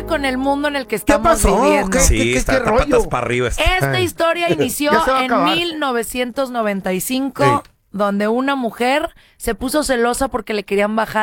con el mundo en el que estamos pasó? viviendo. ¿Qué? Sí, está patas para arriba. Esta historia inició Ya se va a en acabar. 1995, donde una mujer se puso celosa porque le querían bajar